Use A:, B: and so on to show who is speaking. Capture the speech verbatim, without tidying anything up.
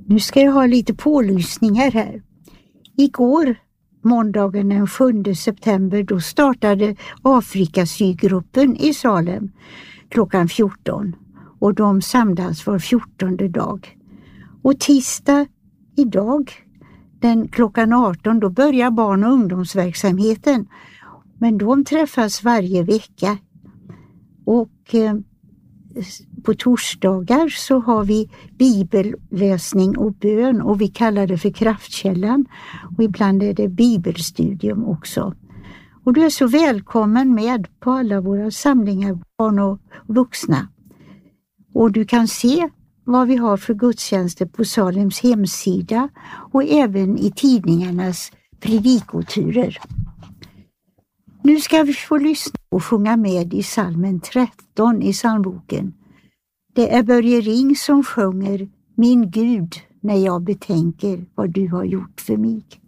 A: Nu ska jag ha lite pålysningar här. Igår, måndagen den sjunde september, då startade Afrikasygruppen i Salem klockan fjorton. Och de samlas var fjortonde dag. Och tisdag idag, den klockan arton, då börjar barn- och ungdomsverksamheten. Men de träffas varje vecka. Och eh, på torsdagar så har vi bibelläsning och bön, och vi kallar det för kraftkällan. Och ibland är det bibelstudium också. Och du är så välkommen med på alla våra samlingar, barn och vuxna. Och du kan se vad vi har för gudstjänster på Salems hemsida och även i tidningarnas predikoturer. Nu ska vi få lyssna och sjunga med i psalmen tretton i psalmboken. Det är Börje Ring som sjunger Min Gud när jag betänker vad du har gjort för mig.